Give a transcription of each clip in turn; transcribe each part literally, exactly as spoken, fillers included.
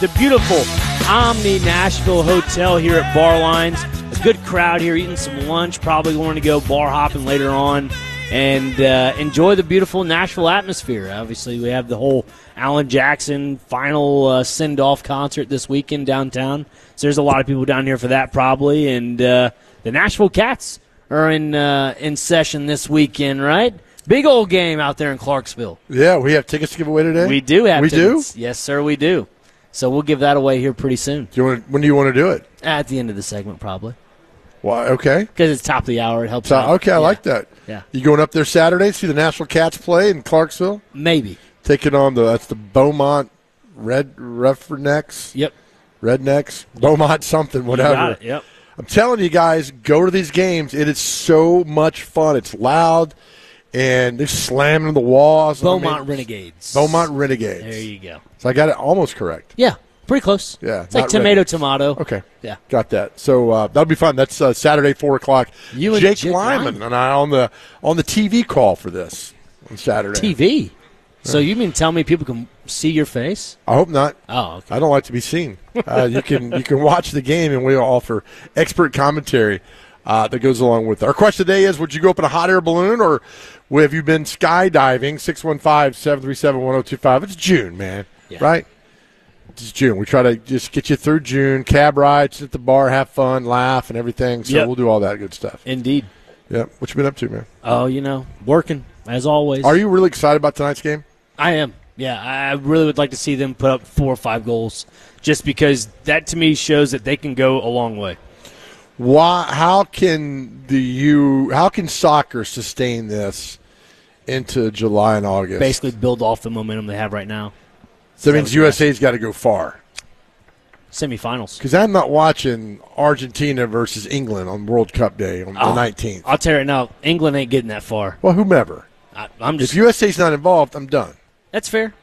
the beautiful Omni Nashville Hotel here at Bar Lines. A good crowd here eating some lunch, probably going to go bar hopping later on, and uh, enjoy the beautiful Nashville atmosphere. Obviously, we have the whole Alan Jackson final uh, send-off concert this weekend downtown. So there's a lot of people down here for that probably, and uh, the Nashville Cats are in uh, in session this weekend, right? Big old game out there in Clarksville. Yeah, we have tickets to give away today? We do have we tickets. do? Yes, sir, we do. So we'll give that away here pretty soon. Do you want to, when do you want to do it? At the end of the segment, probably. Why? Okay. Because it's top of the hour. It helps So, out. okay, I Yeah. like that. Yeah. You going up there Saturday, see the Nashville Cats play in Clarksville? Maybe. Taking on the, that's the Beaumont Red Roughnecks? Yep. Rednecks? Beaumont something, whatever. You got it. Yep. I'm telling you guys, go to these games. It is so much fun. It's loud, and they're slamming the walls. Beaumont I mean, Renegades. Beaumont Renegades. There you go. So I got it almost correct. Yeah. Pretty close. Yeah. It's like not tomato, red. tomato. Okay. Yeah. Got that. So uh, that'll be fun. That's uh, Saturday, four o'clock. You and Jake, Jake Lyman, Lyman. and I on the on the T V call for this on Saturday. T V. So you mean tell me people can see your face? I hope not. Oh, okay. I don't like to be seen. Uh, you can you can watch the game, and we offer expert commentary uh, that goes along with it. Our question today is, would you go up in a hot air balloon, or have you been skydiving? six one five, seven three seven, one oh two five. It's June, man, Yeah. right? It's June. We try to just get you through June. Cab rides at the bar, have fun, laugh, and everything. So Yep. we'll do all that good stuff. Indeed. Yeah. What you been up to, man? Oh, you know, working, as always. Are you really excited about tonight's game? I am. Yeah, I really would like to see them put up four or five goals just because that, to me, shows that they can go a long way. Why? How can the you? How can soccer sustain this into July and August? Basically build off the momentum they have right now. So that means U S A's got to go far. Semifinals. Because I'm not watching Argentina versus England on World Cup Day on the Oh, nineteenth. I'll tell you right now, England ain't getting that far. Well, whomever. I, I'm just. If U S A's not involved, I'm done. That's fair.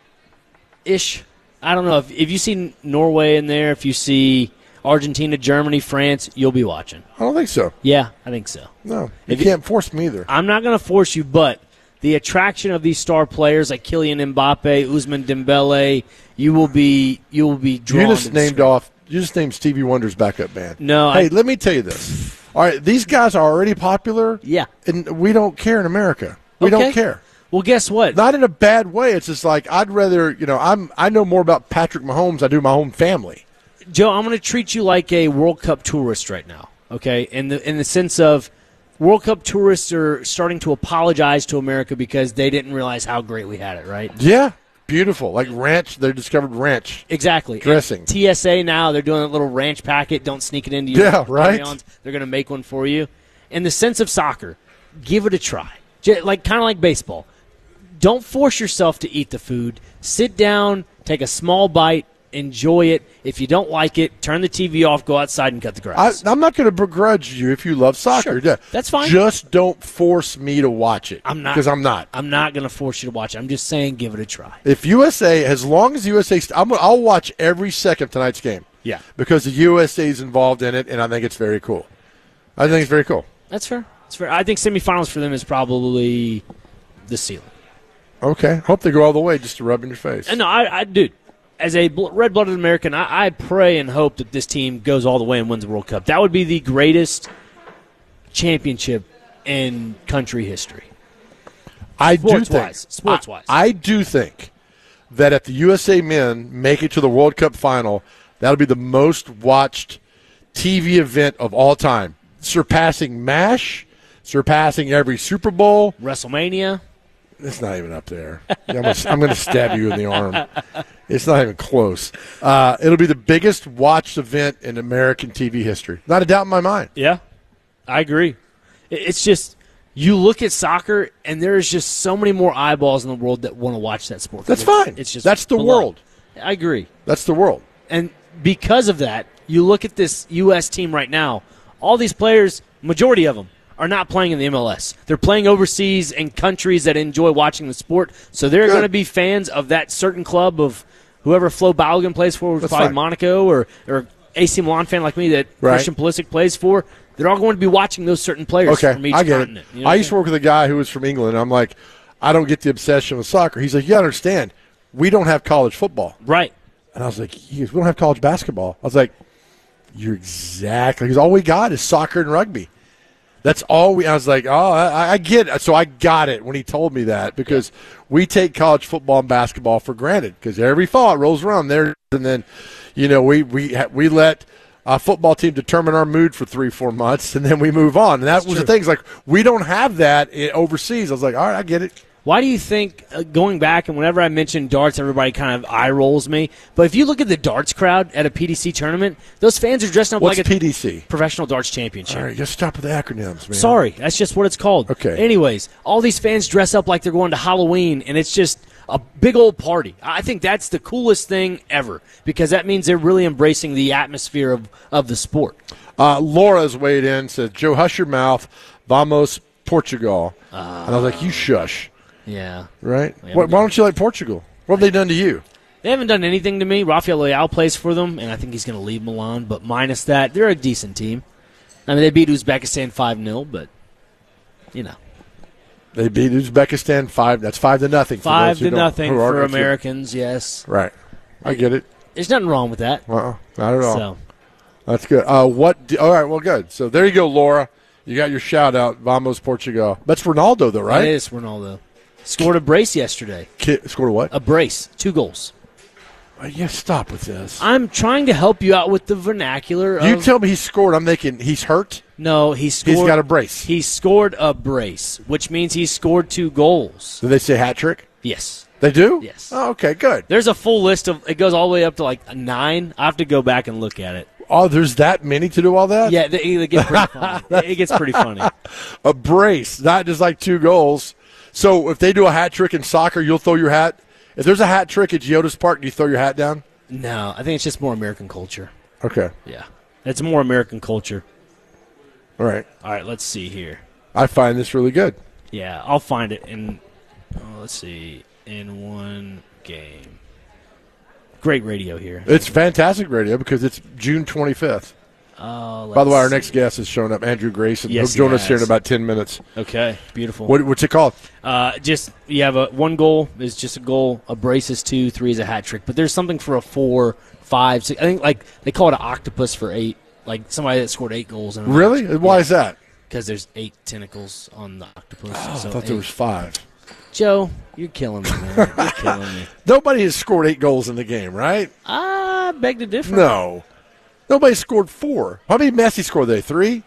Ish. I don't know. If, if you see Norway in there, if you see Argentina, Germany, France, you'll be watching. I don't think so. Yeah, I think so. No, you If you- can't force me either. I'm not going to force you, but the attraction of these star players like Kylian Mbappe, Ousmane Dembele, you will be you will be drawn. You just to the named screen. off. You just named Stevie Wonder's backup band. No, Hey, I- let me tell you this. All right, these guys are already popular. Yeah. And we don't care in America. We Okay. don't care. Well, guess what? Not in a bad way. It's just like I'd rather, you know, I'm I know more about Patrick Mahomes than I do my own family. Joe, I'm going to treat you like a World Cup tourist right now, okay? In the in the sense of World Cup tourists are starting to apologize to America because they didn't realize how great we had it, right? Yeah, beautiful. Like ranch, they discovered ranch. Exactly. Dressing. And T S A now, they're doing a little ranch packet. Don't sneak it into your Yeah, right. carry-ons. They're going to make one for you. In the sense of soccer, give it a try. J- Like kind of like baseball. Don't force yourself to eat the food. Sit down, take a small bite, enjoy it. If you don't like it, turn the T V off, go outside and cut the I, grass. I'm not going to begrudge you if you love soccer. Sure. Yeah. That's fine. Just don't force me to watch it. I'm not because I'm not. I'm not going to force you to watch it. I'm just saying give it a try. If U S A, as long as U S A, st- I'm, gonna- I'll watch every second of tonight's game. Yeah. Because the U S A is involved in it, and I think it's very cool. I think it's very cool. That's fair. That's fair. I think semifinals for them is probably the ceiling. Okay. Hope they go all the way just to rub in your face. And no, I, I dude, as a bl- red-blooded American, I, I pray and hope that this team goes all the way and wins the World Cup. That would be the greatest championship in country history. I do think, Sports-wise. Sports-wise. I, I do think that if the U S A men make it to the World Cup final, that'll be the most watched T V event of all time, surpassing MASH, surpassing every Super Bowl. WrestleMania. It's not even up there. I'm gonna, I'm going to stab you in the arm. It's not even close. Uh, it'll be the biggest watched event in American T V history. Not a doubt in my mind. Yeah, I agree. It- It's just you look at soccer, and there's just so many more eyeballs in the world that want to watch that sport. That's It's- fine. It's just That's the below. world. I agree. That's the world. And because of that, you look at this U S team right now, all these players, majority of them, are not playing in the M L S. They're playing overseas in countries that enjoy watching the sport. So they're Good. going to be fans of that certain club of whoever Flo Balogun plays for, That's probably fine. Monaco, or, or A C Milan fan like me that Right. Christian Pulisic plays for. They're all going to be watching those certain players Okay, from each I get continent. it. You know I what used to I'm work with a guy who was from England, and I'm like, I don't get the obsession with soccer. He's like, you understand, we don't have college football. saying? Right. And I was like, he goes, we don't have college basketball. I was like, you're exactly. Because all we got is soccer and rugby. That's all we. I was like, oh, I, I get it. So I got it when he told me that because yeah. we take college football and basketball for granted because every fall it rolls around there, and then, you know, we we we let a football team determine our mood for three, four months, and then we move on. And that That's was true. The thing. It's like we don't have that overseas. I was like, all right, I get it. Why do you think, uh, going back, and whenever I mention darts, everybody kind of eye rolls me, but if you look at the darts crowd at a P D C tournament, those fans are dressed up What's like a P D C? Professional Darts Championship. All right, just stop with the acronyms, man. Sorry, that's just what it's called. Okay. Anyways, all these fans dress up like they're going to Halloween, and it's just a big old party. I think that's the coolest thing ever because that means they're really embracing the atmosphere of, of the sport. Uh, Laura's weighed in, says, Joe, hush your mouth, vamos Portugal. Uh, and I was like, you shush. Yeah. Right? Why, why don't you like Portugal? What have they done to you? They haven't done anything to me. Rafael Leal plays for them, and I think he's going to leave Milan. But minus that, they're a decent team. I mean, they beat Uzbekistan five nil, but, you know. They beat Uzbekistan five. That's five to nothing. Five to nothing for Americans, yes. Right. I get it. There's nothing wrong with that. Uh-uh. Not at all. So. That's good. Uh, what? Do, all right, well, good. So there you go, Laura. You got your shout-out, Vamos Portugal. That's Ronaldo, though, right? It is Ronaldo. Scored a brace yesterday. Kid, scored a what? A brace. Two goals. Uh, yeah, stop with this. I'm trying to help you out with the vernacular. Of, you tell me he scored. I'm thinking he's hurt. No, he scored. He's got a brace. He scored a brace, which means he scored two goals. Do they say hat trick? Yes. They do? Yes. Oh, okay, good. There's a full list of, it goes all the way up to like a nine. I have to go back and look at it. Oh, there's that many to do all that? Yeah, they, they get pretty funny. It gets pretty funny. A brace, not just like two goals. So if they do a hat trick in soccer, you'll throw your hat? If there's a hat trick at Geodis Park, do you throw your hat down? No, I think it's just more American culture. Okay. Yeah. It's more American culture. All right. All right, let's see here. I find this really good. Yeah, I'll find it in, oh, let's see, in one game. Great radio here. It's fantastic radio because it's June twenty-fifth. Oh, by the way, our see. next guest is showing up, Andrew Grayson. Yes, He'll join he us here in has. about ten minutes. Okay, beautiful. What, what's it called? Uh, just you have a one goal is just a goal, a brace is two, three is a hat trick. But there's something for a four, five, six. I think like they call it an octopus for eight. Like somebody that scored eight goals. In a Really? match. Why yeah. is that? Because there's eight tentacles on the octopus. Oh, so I thought eight. there was five. Joe, you're killing me, man. You're killing me. Nobody has scored eight goals in the game, right? I beg to differ. No. Nobody scored four. How many Messi scored they? Three?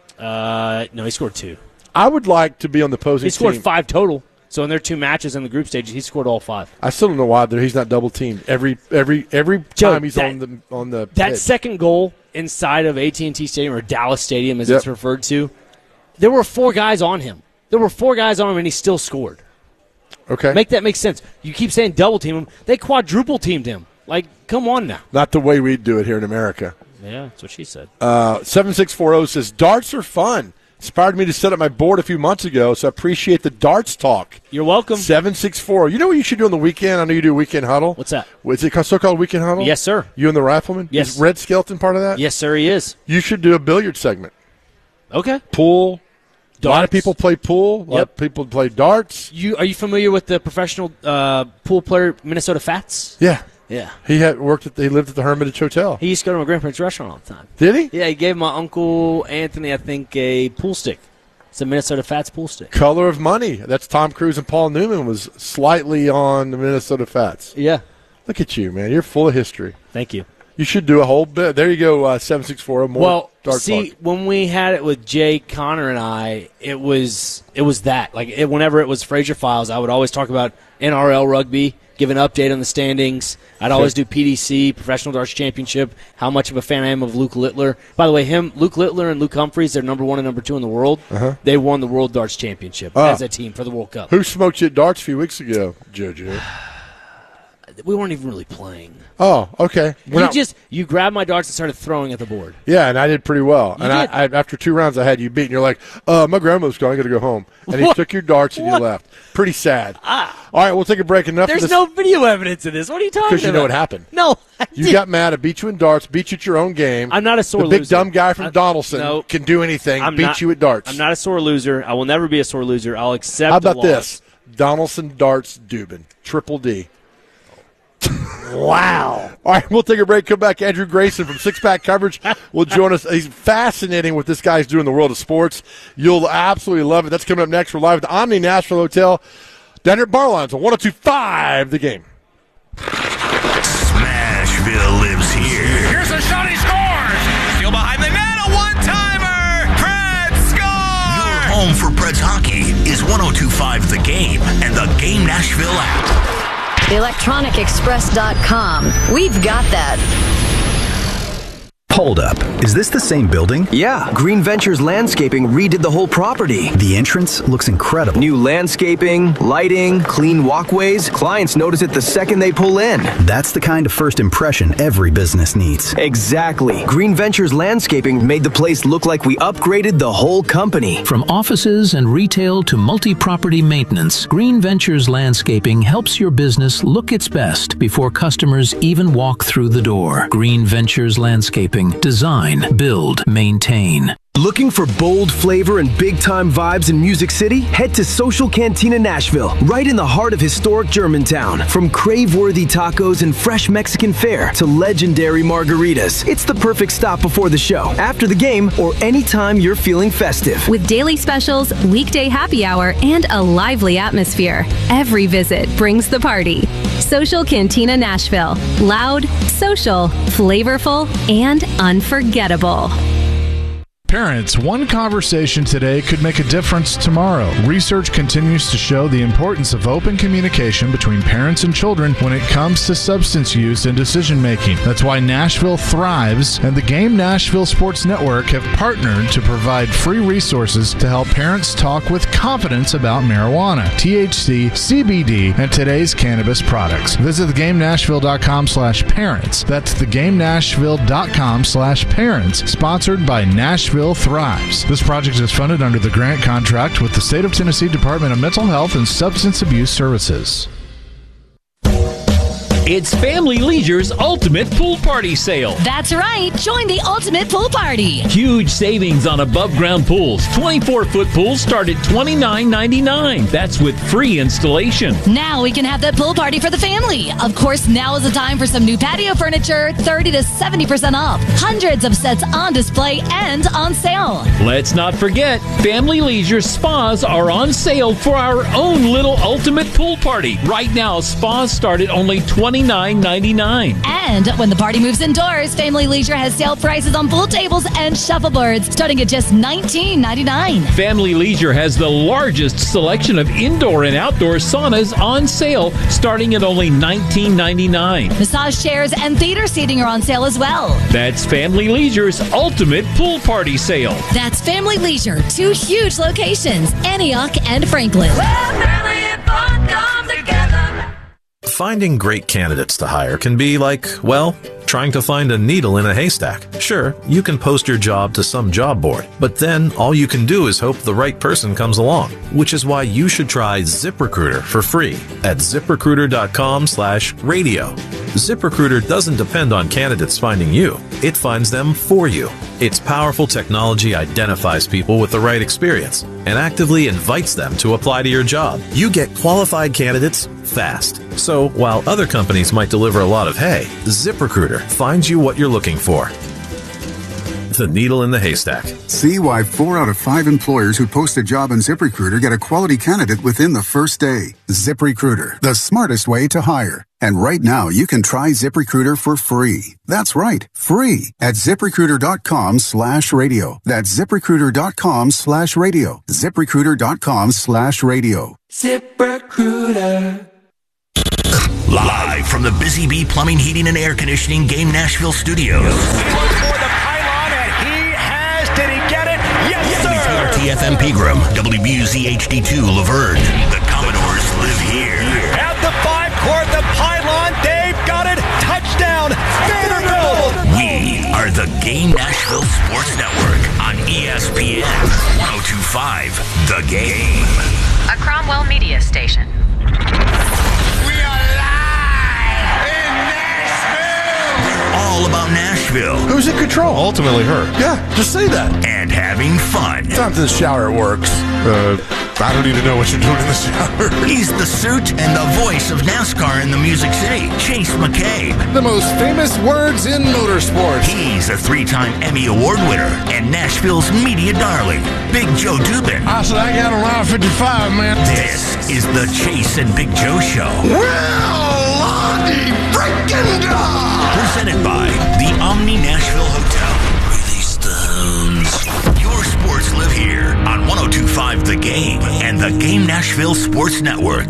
Uh, no, he scored two. I would like to be on the opposing He scored team. five total. So in their two matches in the group stage, he scored all five. I still don't know why he's not double teamed every every every Joe, time he's that, on the on the that pitch. second goal inside of A T and T Stadium, or Dallas Stadium as Yep. it's referred to. There were four guys on him. There were four guys on him, and he still scored. Okay, Make that make sense. You keep saying double team him. They quadruple teamed him. Like, come on now. not the way we do it here in America. Yeah, that's what she said. Uh, seven six four zero says darts are fun. Inspired me to set up my board a few months ago, so I appreciate the darts talk. You're welcome. Seven six four. You know what you should do on the weekend? I know you do weekend huddle. What's that? Is it still called weekend huddle? Yes, sir. You and the rifleman. Yes. Is Red Skelton part of that? Yes, sir, he is. You should do a billiard segment. Okay. Pool. A lot of Darts. people play pool. A lot Yep. of people play darts. You Are you familiar with the professional uh, pool player Minnesota Fats? Yeah. Yeah. He had worked at. The, he lived at the Hermitage Hotel. He used to go to my grandparents' restaurant all the time. Did he? Yeah, he gave my Uncle Anthony, I think, a pool stick. It's a Minnesota Fats pool stick. Color of Money. That's Tom Cruise and Paul Newman was slightly on the Minnesota Fats. Yeah. Look at you, man. You're full of history. Thank you. You should do a whole bit. There you go, uh, seven six four. More Well, dart see, talk. when we had it with Jay, Connor, and I, it was it was that. Like, it, whenever it was Fraser Files, I would always talk about N R L rugby, give an update on the standings. I'd always do P D C, Professional Darts Championship, how much of a fan I am of Luke Littler. By the way, him, Luke Littler and Luke Humphreys, they're number one and number two in the world. Uh-huh. They won the World Darts Championship Ah. as a team for the World Cup. Who smoked you at darts a few weeks ago, JoJo? We weren't even really playing. Oh, okay. We're You not- just you grabbed my darts and started throwing at the board. yeah, and I did pretty well. You and I, did. I, after two rounds, I had you beat. And you're like, uh, my grandmother's gone. I got to go home. And he What? took your darts and you What? left. Pretty sad. All right, we'll take a break. Enough There's of this. no video evidence of this. What are you talking about? Because you know what happened. No, I You didn't. got mad. I beat you in darts. Beat you at your own game. I'm not a sore The big loser. dumb guy from I- Donaldson no. can do anything. I'm beat not- you at darts. I'm not a sore loser. I will never be a sore loser. I'll accept. How the about loss. this? Donaldson, darts, Dubin, triple D. Wow. All right, we'll take a break. Come back. Andrew Grayson from Six Pack Coverage will join us. He's fascinating what this guy's doing in the world of sports. You'll absolutely love it. That's coming up next. We're live at the Omni Nashville Hotel down here at Barlines on one oh two point five The Game. Smashville lives here. Here's a shot. He scores. Still behind the net. A one-timer. Preds score. Your home for Preds hockey is one oh two point five The Game and the Game Nashville app. electronic express dot com. We've got that. Hold up. Is this the same building? Yeah. Green Ventures Landscaping redid the whole property. The entrance looks incredible. New landscaping, lighting, clean walkways. Clients notice it the second they pull in. That's the kind of first impression every business needs. Exactly. Green Ventures Landscaping made the place look like we upgraded the whole company. From offices and retail to multi-property maintenance, Green Ventures Landscaping helps your business look its best before customers even walk through the door. Green Ventures Landscaping. Design, build, maintain. Looking for bold flavor and big-time vibes in Music City? Head to Social Cantina Nashville, right in the heart of historic Germantown. From crave-worthy tacos and fresh Mexican fare to legendary margaritas, it's the perfect stop before the show, after the game, or anytime you're feeling festive. With daily specials, weekday happy hour, and a lively atmosphere, every visit brings the party. Social Cantina Nashville. Loud, social, flavorful, and unforgettable. Parents, one conversation today could make a difference tomorrow. Research continues to show the importance of open communication between parents and children when it comes to substance use and decision making. That's why Nashville Thrives and the Game Nashville Sports Network have partnered to provide free resources to help parents talk with confidence about marijuana, T H C, C B D, and today's cannabis products. Visit theGameNashville.com slash parents. That's theGameNashville.com slash parents. Sponsored by Nashville Thrives. This project is funded under the grant contract with the State of Tennessee Department of Mental Health and Substance Abuse Services. It's Family Leisure's Ultimate Pool Party Sale. That's right. Join the Ultimate Pool Party. Huge savings on above-ground pools. twenty-four foot pools start at twenty-nine ninety-nine. That's with free installation. Now we can have that pool party for the family. Of course, now is the time for some new patio furniture, thirty to seventy percent off. Hundreds of sets on display and on sale. Let's not forget, Family Leisure spas are on sale for our own little Ultimate Pool Party. Right now, spas start at only twenty-nine ninety-nine. And when the party moves indoors, Family Leisure has sale prices on pool tables and shuffleboards starting at just nineteen ninety-nine. Family Leisure has the largest selection of indoor and outdoor saunas on sale starting at only nineteen ninety-nine. Massage chairs and theater seating are on sale as well. That's Family Leisure's Ultimate Pool Party Sale. That's Family Leisure, two huge locations, Antioch and Franklin. Where family and fun come together. Finding great candidates to hire can be like, well, trying to find a needle in a haystack. Sure, you can post your job to some job board, but then all you can do is hope the right person comes along, which is why you should try ZipRecruiter for free at ZipRecruiter.com slash radio. ZipRecruiter doesn't depend on candidates finding you. It finds them for you. Its powerful technology identifies people with the right experience and actively invites them to apply to your job. You get qualified candidates fast. So while other companies might deliver a lot of hay, ZipRecruiter finds you what you're looking for. The needle in the haystack. See why four out of five employers who post a job on ZipRecruiter get a quality candidate within the first day. ZipRecruiter, the smartest way to hire. And right now, you can try ZipRecruiter for free. That's right, free at ZipRecruiter.com slash radio. That's ZipRecruiter.com slash radio. ZipRecruiter.com slash radio. ZipRecruiter. Live from the Busy Bee Plumbing, Heating, and Air Conditioning Game Nashville Studios. T F M Pegram, W B U Z H D two Laverne. The Commodores live here. At the five court, the pylon, Dave got it. Touchdown, Vanderbilt. We are the Game Nashville Sports Network on E S P N one oh two point five The Game. A Cromwell Media Station. We are live in Nashville. We're all all about Nashville. Who's in control? Ultimately her. Yeah, just say that. And having fun. Sometimes in the shower it works. Uh, I don't even know what you're doing in the shower. He's the suit and the voice of NASCAR in the Music City, Chase McCabe. The most famous words in motorsports. He's a three-time Emmy Award winner and Nashville's media darling, Big Joe Dubin. I said I got around fifty-five, man. This is the Chase and Big Joe Show. Well, Lonnie freaking God! Presented by the Omni Nashville Hotel. Release the hounds. Your sports live here on one oh two point five The Game and the Game Nashville Sports Network.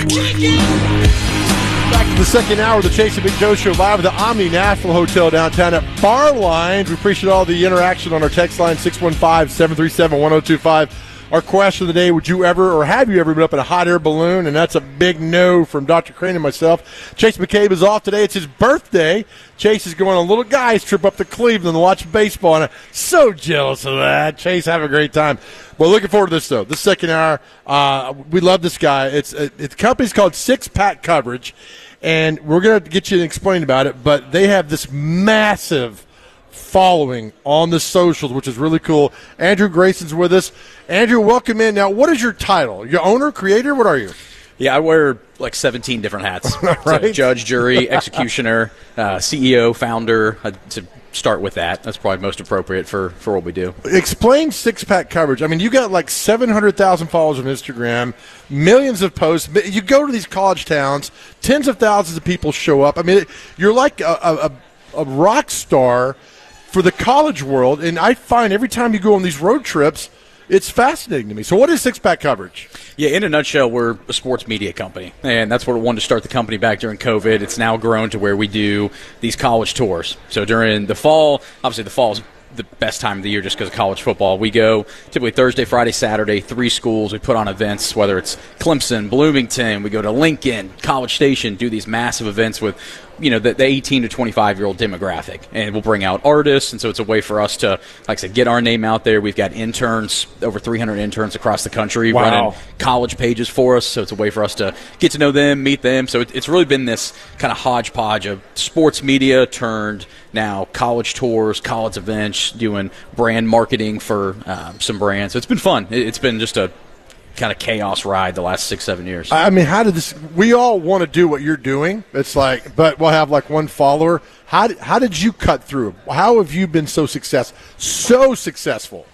Back to the second hour of the Chase and Big Joe Show live at the Omni Nashville Hotel downtown at Bar Lines. We appreciate all the interaction on our text line, six one five, seven three seven, one oh two five. Our question of the day, would you ever or have you ever been up in a hot air balloon? And that's a big no from Doctor Crane and myself. Chase McCabe is off today. It's his birthday. Chase is going on a little guy's trip up to Cleveland to watch baseball. And I'm so jealous of that. Chase, have a great time. Well, looking forward to this, though. This second hour, uh, we love this guy. It's it, the company's called Six Pack Coverage. And we're going to get you to explain about it. But they have this massive following on the socials, which is really cool. Andrew Grayson's with us. Andrew, welcome in. Now, what is your title? Your owner, creator? What are you? Yeah, I wear like seventeen different hats. Right. So judge, jury, executioner, uh, C E O, founder. Uh, to start with that, that's probably most appropriate for, for what we do. Explain six-pack coverage. I mean, you got like seven hundred thousand followers on Instagram, millions of posts. You go to these college towns, tens of thousands of people show up. I mean, you're like a, a, a rock star for the college world, and I find every time you go on these road trips, it's fascinating to me. So what is six-pack coverage? Yeah, in a nutshell, we're a sports media company, and that's what we wanted to start the company back during COVID. It's now grown to where we do these college tours. So during the fall, obviously the fall is the best time of the year just because of college football. We go typically Thursday, Friday, Saturday, three schools. We put on events, whether it's Clemson, Bloomington, we go to Lincoln, College Station, do these massive events with, you know, the, the eighteen to twenty-five-year-old demographic. And we'll bring out artists, and so it's a way for us to, like I said, get our name out there. We've got interns, over three hundred interns across the country Wow. running college pages for us, so it's a way for us to get to know them, meet them. So it, it's really been this kind of hodgepodge of sports media turned now college tours, college events, doing brand marketing for um, some brands. So it's been fun. It, it's been just a kind of chaos ride the last six, seven years. I mean, how did this – we all want to do what you're doing. It's like – but we'll have like one follower. How did, how did you cut through? How have you been so success, so successful?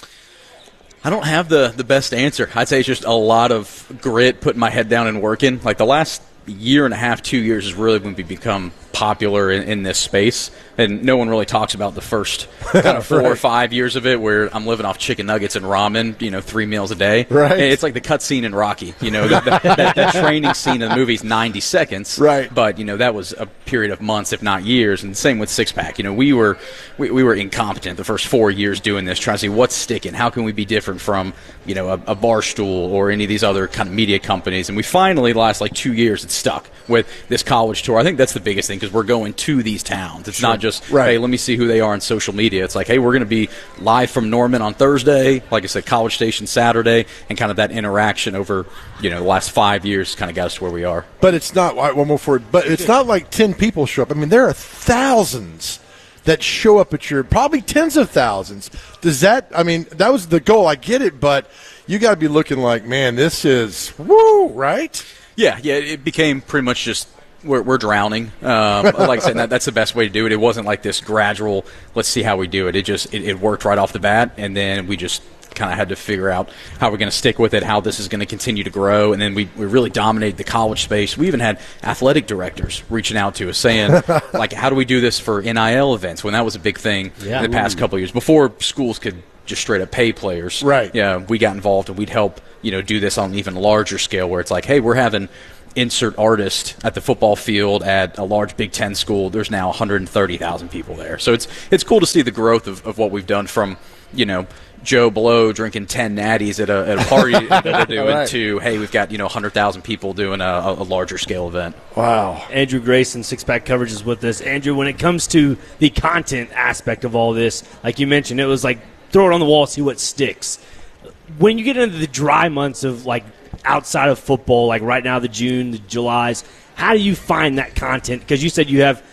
I don't have the, the best answer. I'd say it's just a lot of grit, putting my head down and working. Like the last year and a half, two years is really when we become popular in, in this space. And no one really talks about the first kind of four right. or five years of it where I'm living off chicken nuggets and ramen, you know, three meals a day. Right. It's like the cut scene in Rocky. You know, that, that, that, that training scene in the movie is ninety seconds. Right. But, you know, that was a period of months, if not years. And same with Six Pack. You know, we were we, we were incompetent the first four years doing this, trying to see what's sticking. How can we be different from, you know, a, a Barstool or any of these other kind of media companies? And we finally, the last like two years, it's stuck with this college tour. I think that's the biggest thing because we're going to these towns. It's Sure. not just, Right. hey, let me see who they are on social media. It's like, hey, we're going to be live from Norman on Thursday, like I said, College Station Saturday, and kind of that interaction over, you know, the last five years kind of got us to where we are. But it's not – one more forward. But it's not like ten people show up. I mean, there are thousands that show up at your – probably tens of thousands. Does that – I mean, that was the goal. I get it, but you got to be looking like, man, this is – woo, right? Yeah, yeah, it became pretty much just we're, we're drowning. Um, like I said, that, that's the best way to do it. It wasn't like this gradual, let's see how we do it. It just it, it worked right off the bat, and then we just kind of had to figure out how we're going to stick with it, how this is going to continue to grow, and then we, we really dominated the college space. We even had athletic directors reaching out to us saying, like, how do we do this for N I L events, when that was a big thing Yeah. in the past couple of years, before schools could just straight up pay players. Right. Yeah, we got involved, and we'd help, you know, do this on an even larger scale where it's like, hey, we're having insert artist at the football field at a large Big Ten school. There's now one hundred thirty thousand people there. So it's it's cool to see the growth of, of what we've done from, you know, Joe Blow drinking ten natties at a, at a party that we're doing Right. to, hey, we've got, you know, one hundred thousand people doing a, a larger scale event. Wow. Andrew Grayson, Six Pack Coverage, is with us. Andrew, when it comes to the content aspect of all this, like you mentioned, it was like throw it on the wall, see what sticks. When you get into the dry months of like outside of football, like right now, the June, the Julys, how do you find that content? Because you said you have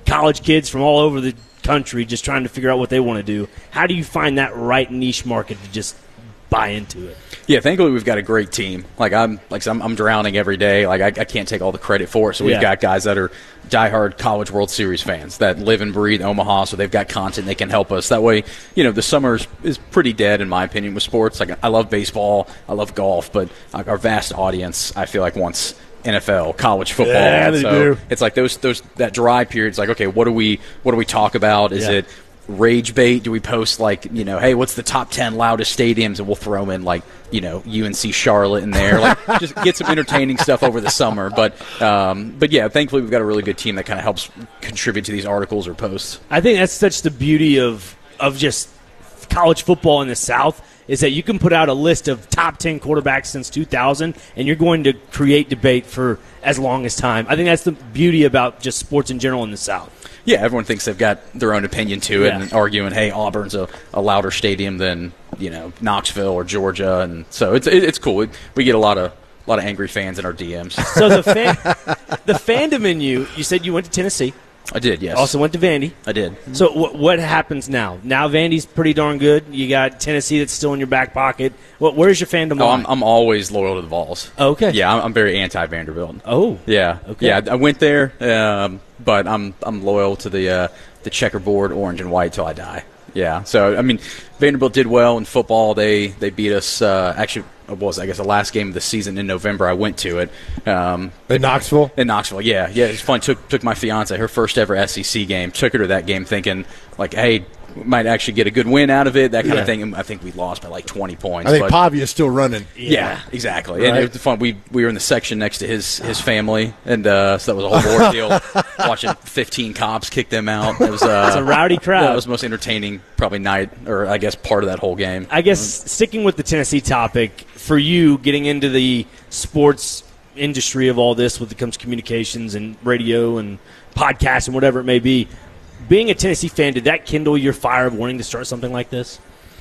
college kids from all over the country just trying to figure out what they want to do. How do you find that right niche market to just buy into it? Yeah, thankfully we've got a great team. Like I'm, like I'm, I'm drowning every day. Like I, I can't take all the credit for it. So we've Yeah. got guys that are diehard College World Series fans that live and breathe Omaha. So they've got content they can help us. That way, you know, the summer is, is pretty dead in my opinion with sports. Like I love baseball, I love golf, but like our vast audience, I feel like wants N F L, college football. Yeah, they so do. it's like those those that dry period. It's like, okay, what do we what do we talk about? Is Yeah. it rage bait? Do we post like, you know, hey, what's the top ten loudest stadiums, and we'll throw in like, you know, U N C Charlotte in there, like just get some entertaining stuff over the summer. But um, but yeah, thankfully we've got a really good team that kind of helps contribute to these articles or posts. I think that's such the beauty of of just college football in the South, is that you can put out a list of top ten quarterbacks since two thousand, and you're going to create debate for as long as time. I think that's the beauty about just sports in general in the South. Yeah, everyone thinks they've got their own opinion to it, Yeah. and arguing, hey, Auburn's a, a louder stadium than, you know, Knoxville or Georgia, and so it's it, it's cool. It, we get a lot of a lot of angry fans in our D Ms. So the fan, the fandom in you, you said you went to Tennessee. I did, yes. Also went to Vandy. I did. So wh- what happens now? Now Vandy's pretty darn good. You got Tennessee that's still in your back pocket. What, where's your fandom Oh, line? I'm, I'm always loyal to the Vols. Okay. Yeah, I'm, I'm very anti-Vanderbilt. Oh. Yeah. Okay. Yeah, I went there, um, but I'm I'm loyal to the uh, the checkerboard orange and white till I die. Yeah. So I mean, Vanderbilt did well in football. They they beat us. Uh, actually, it was I guess the last game of the season in November. I went to it. Um, in Knoxville. In Knoxville, yeah, yeah. It's fun. Took took my fiance, her first ever S E C game. Took her to that game, thinking like, hey, we might actually get a good win out of it. That kind Yeah. of thing. And I think we lost by like twenty points. I think but, Pavia's still running. yeah, exactly. Right. And it was fun. We we were in the section next to his his family, and uh, so that was a whole ordeal. Watching fifteen cops kick them out. It was uh, It's a rowdy crowd. That was the most entertaining probably night, or I guess part of that whole game. I guess sticking with the Tennessee topic, for you getting into the sports industry of all this, when it comes to communications and radio and podcasts and whatever it may be, being a Tennessee fan, did that kindle your fire of wanting to start something like this?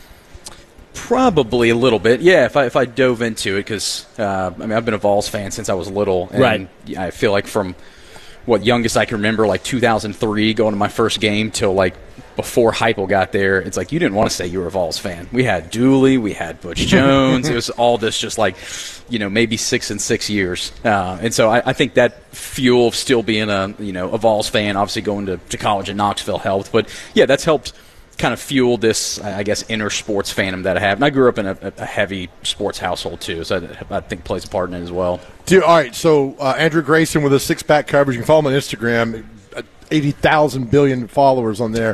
Probably a little bit, yeah. If I if I dove into it, because uh, I mean I've been a Vols fan since I was little, and Right. I feel like from what youngest I can remember, like two thousand three, going to my first game till like before Heupel got there, it's like you didn't want to say you were a Vols fan. We had Dooley, we had Butch Jones. It was all this just like, you know, maybe six and six years. Uh, and so I, I think that fuel of still being a, you know, a Vols fan, obviously going to, to college in Knoxville helped. But, yeah, that's helped kind of fuel this, I guess, inner sports fandom that I have. And I grew up in a, a heavy sports household, too, so I, I think plays a part in it as well. Dude, all right, so uh, Andrew Grayson with a six-pack coverage. You can follow him on Instagram, eighty thousand billion followers on there.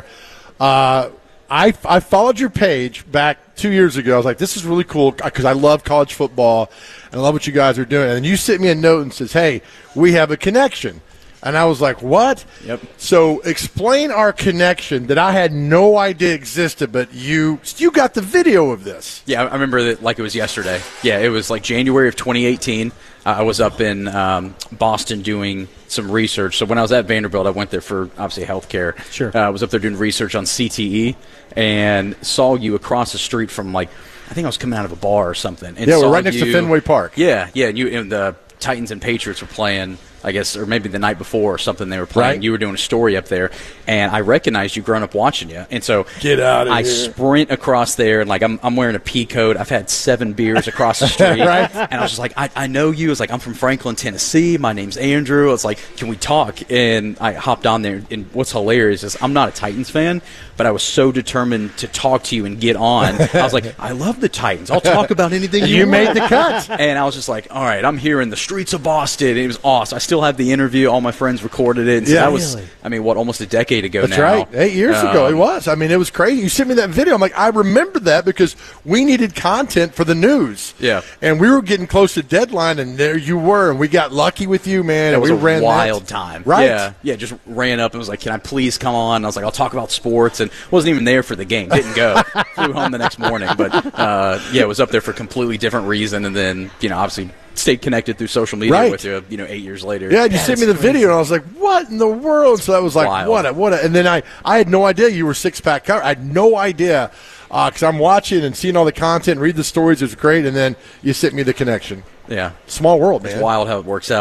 Uh, I, I followed your page back two years ago. I was like, this is really cool because I love college football and I love what you guys are doing. And then you sent me a note and says, hey, we have a connection. And I was like, what? Yep. So explain our connection that I had no idea existed, but you you got the video of this. Yeah, I remember that like it was yesterday. Yeah, it was like January of twenty eighteen. Uh, I was up in um, Boston doing some research. So when I was at Vanderbilt, I went there for, obviously, healthcare. Sure. Uh, I was up there doing research on C T E and saw you across the street from, like, I think I was coming out of a bar or something. And Yeah, we're saw right next to you- Fenway Park. Yeah, yeah, and, you, and the Titans and Patriots were playing, I guess, or maybe the night before or something they were playing. Right. You were doing a story up there, and I recognized you growing up watching you. And so Get out of I here. sprint across there, and like I'm, I'm wearing a pea coat. I've had seven beers across the street, Right. and I was just like, I, I know you. It's like I'm from Franklin, Tennessee. My name's Andrew. It's like, can we talk? And I hopped on there. And what's hilarious is I'm not a Titans fan, but I was so determined to talk to you and get on. I was like, I love the Titans. I'll talk about anything you, You want. made the cut. And I was just like, all right, I'm here in the streets of Boston. And it was awesome. I still have the interview. All my friends recorded it. And so Yeah. that was, Really? I mean, what, almost a decade ago That's now. right. Eight years ago it Um, was. I mean, it was crazy. You sent me that video. I'm like, I remember that because we needed content for the news. Yeah. And we were getting close to deadline, and there you were, and we got lucky with you, man. That and was we a ran wild that. time. Right. Yeah, yeah, just ran up and was like, can I please come on? And I was like, I'll talk about sports. And wasn't even there for the game. Didn't go. Flew home the next morning. But, uh, yeah, it was up there for a completely different reason. And then, you know, obviously stayed connected through social media Right. with you, you know, eight years later. Yeah, you sent me the video, and I was like, "What in the world?" So that was like, Wild. "What? A, what?" A, and then I, I had no idea you were six pack cover. I had no idea because I'm watching and seeing all the content, read the stories. It was great, and then you sent me the connection. Yeah. Small world, man. It's wild how it works out. With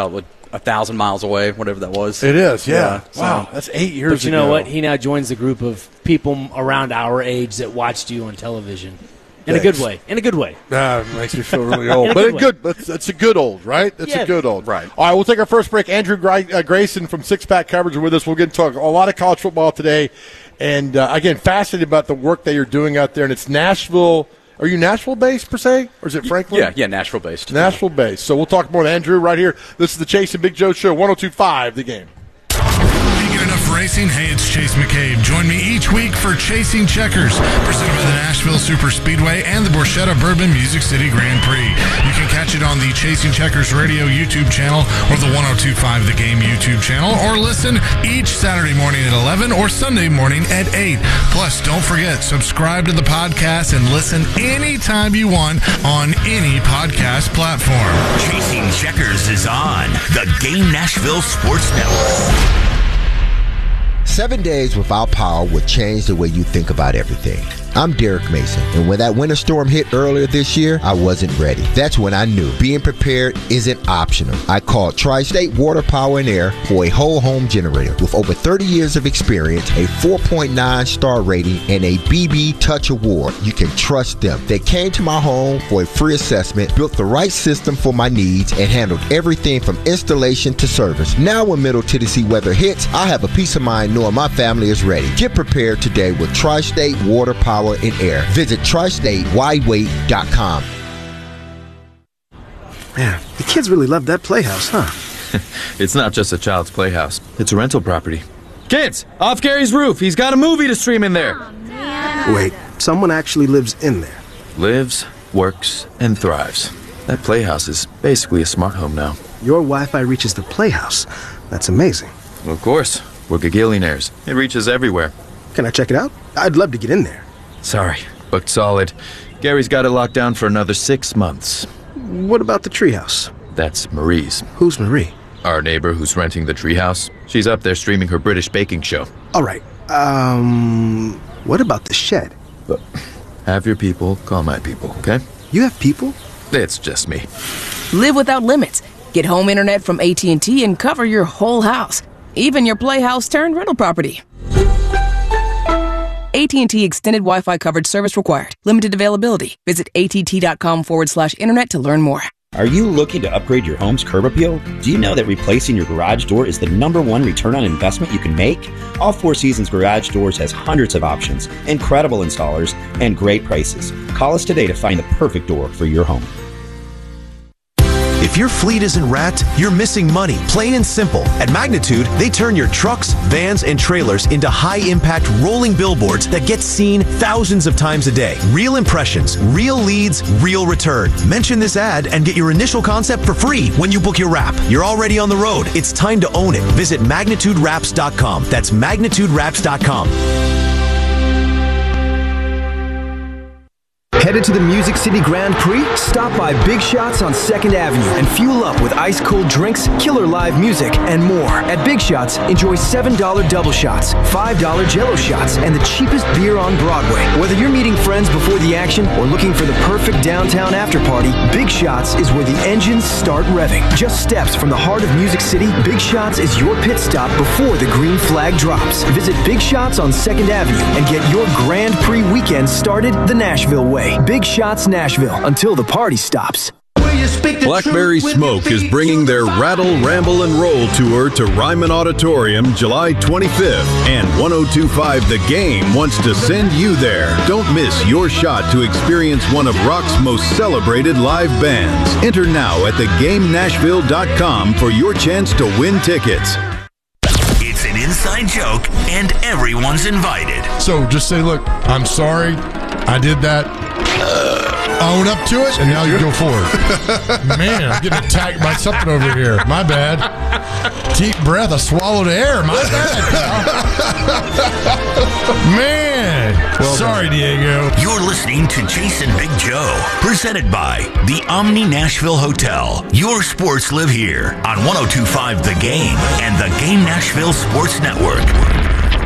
a thousand miles away, whatever that was. It is, yeah. yeah wow, so. that's eight years But you ago. know what? He now joins the group of people around our age that watched you on television. In Thanks. a good way. In a good way. Nah, it makes me feel really old. In a but good a good, that's, that's a good old, right? That's yes. a good old. Right. All right, we'll take our first break. Andrew Gra- uh, Grayson from Six Pack Coverage are with us. We'll get to talk a lot of college football today. And, uh, again, fascinated about the work that you're doing out there. And it's Nashville. Are you Nashville-based, per se? Or is it Franklin? Yeah, yeah, Nashville-based. Nashville-based. So we'll talk more with Andrew right here. This is the Chase and Big Joe Show, one oh two point five The Game. Get enough racing? Hey, it's Chase McCabe. Join me each week for Chasing Checkers, presented by the Nashville Super Speedway and the Borchetta Bourbon Music City Grand Prix. You can catch it on the Chasing Checkers Radio YouTube channel or the one oh two point five The Game YouTube channel, or listen each Saturday morning at eleven or Sunday morning at eight. Plus, don't forget, subscribe to the podcast and listen anytime you want on any podcast platform. Chasing Checkers is on the Game Nashville Sports Network. Seven days without power would change the way you think about everything. I'm Derek Mason, and when that winter storm hit earlier this year, I wasn't ready. That's when I knew being prepared isn't optional. I called Tri-State Water, Power, and Air for a whole home generator. With over thirty years of experience, a four point nine star rating, and a B B Touch Award, you can trust them. They came to my home for a free assessment, built the right system for my needs, and handled everything from installation to service. Now when Middle Tennessee weather hits, I have a peace of mind knowing my family is ready. Get prepared today with Tri-State Water, Power, and Air. Visit tri state wide wait dot com. Man, the kids really love that playhouse, huh? It's not just a child's playhouse. It's a rental property. Kids, off Gary's roof. He's got a movie to stream in there. Oh, wait, someone actually lives in there. Lives, works, and thrives. That playhouse is basically a smart home now. Your Wi-Fi reaches the playhouse. That's amazing. Well, of course. We're gagillionaires. It reaches everywhere. Can I check it out? I'd love to get in there. Sorry, booked solid. Gary's got it locked down for another six months. What about the treehouse? That's Marie's. Who's Marie? Our neighbor who's renting the treehouse. She's up there streaming her British baking show. All right. Um, what about the shed? But have your people call my people, okay? You have people? It's just me. Live without limits. Get home internet from A T and T and cover your whole house. Even your playhouse turned rental property. A T and T Extended Wi-Fi coverage service required. Limited availability. Visit att.com forward slash internet to learn more. Are you looking to upgrade your home's curb appeal? Do you know that replacing your garage door is the number one return on investment you can make? All Four Seasons Garage Doors has hundreds of options, incredible installers, and great prices. Call us today to find the perfect door for your home. If your fleet isn't wrapped, you're missing money, plain and simple. At Magnitude, they turn your trucks, vans, and trailers into high-impact rolling billboards that get seen thousands of times a day. Real impressions, real leads, real return. Mention this ad and get your initial concept for free when you book your wrap. You're already on the road. It's time to own it. Visit magnitude wraps dot com. That's magnitude wraps dot com. Headed to the Music City Grand Prix? Stop by Big Shots on second Avenue and fuel up with ice-cold drinks, killer live music, and more. At Big Shots, enjoy seven dollar double shots, five dollar Jell-O shots, and the cheapest beer on Broadway. Whether you're meeting friends before the action or looking for the perfect downtown after-party, Big Shots is where the engines start revving. Just steps from the heart of Music City, Big Shots is your pit stop before the green flag drops. Visit Big Shots on second Avenue and get your Grand Prix weekend started the Nashville way. Big Shots Nashville, until the party stops. Blackberry Smoke is bringing their Rattle, Ramble, and Roll tour to Ryman Auditorium July twenty-fifth, and one oh two point five The Game wants to send you there. Don't miss your shot to experience one of rock's most celebrated live bands. Enter now at the game nashville dot com for your chance to win tickets. It's an inside joke, and everyone's invited. So just say, look, I'm sorry, I did that. Own up to it, and now you go forward. Man, I'm getting attacked by something over here. My bad. Deep breath, I swallowed air. My bad, pal. Man. Well Sorry, done. Diego. You're listening to Jason Big Joe, presented by the Omni Nashville Hotel. Your sports live here on one oh two point five The Game and the Game Nashville Sports Network.